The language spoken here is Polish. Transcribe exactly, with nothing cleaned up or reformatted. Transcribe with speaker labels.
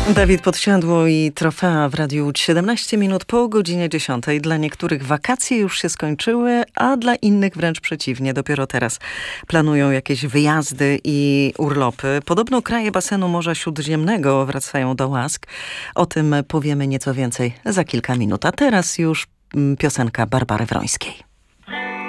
Speaker 1: Dawid Podsiadło i Trofea w Radiu Łódź. siedemnaście minut po godzinie dziesiątej. Dla niektórych wakacje już się skończyły, a dla innych wręcz przeciwnie. Dopiero teraz planują jakieś wyjazdy i urlopy. Podobno kraje basenu Morza Śródziemnego wracają do łask. O tym powiemy nieco więcej za kilka minut. A teraz już piosenka Barbary Wrońskiej.